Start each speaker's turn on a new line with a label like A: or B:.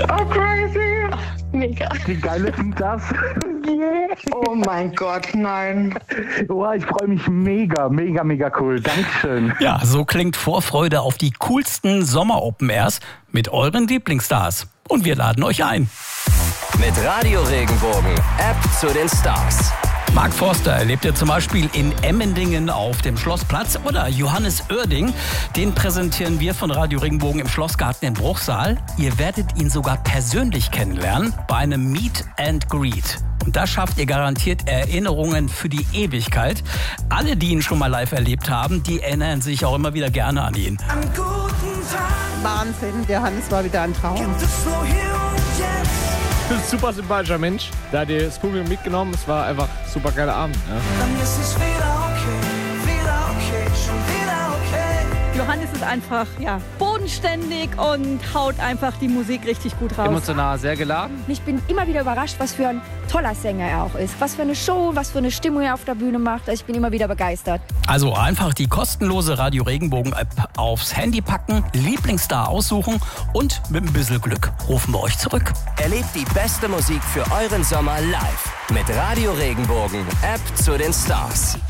A: Oh, crazy.
B: Mega.
C: Wie geil ist denn das? Yeah.
A: Oh mein Gott, nein.
C: Oh, ich freue mich mega cool. Dankeschön.
D: Ja, so klingt Vorfreude auf die coolsten Sommer-Open-Airs mit euren Lieblingsstars. Und wir laden euch ein.
E: Mit Radio Regenbogen, App zu den Stars.
D: Mark Forster erlebt ihr zum Beispiel in Emmendingen auf dem Schlossplatz oder Johannes Oerding. Den präsentieren wir von Radio Regenbogen im Schlossgarten in Bruchsal. Ihr werdet ihn sogar persönlich kennenlernen bei einem Meet and Greet. Und da schafft ihr garantiert Erinnerungen für die Ewigkeit. Alle, die ihn schon mal live erlebt haben, die erinnern sich auch immer wieder gerne an ihn.
B: Wahnsinn, der Hannes war wieder ein Traum.
F: Super sympathischer Mensch. Da hat das Publikum mitgenommen. Es war einfach ein super geiler Abend. Ja.
G: Johannes ist einfach bodenständig und haut einfach die Musik richtig gut raus.
F: Emotional sehr geladen.
H: Ich bin immer wieder überrascht, was für ein toller Sänger er auch ist. Was für eine Show, was für eine Stimmung er auf der Bühne macht. Ich bin immer wieder begeistert.
D: Also einfach die kostenlose Radio Regenbogen App aufs Handy packen, Lieblingsstar aussuchen und mit ein bisschen Glück rufen wir euch zurück.
E: Erlebt die beste Musik für euren Sommer live mit Radio Regenbogen, App zu den Stars.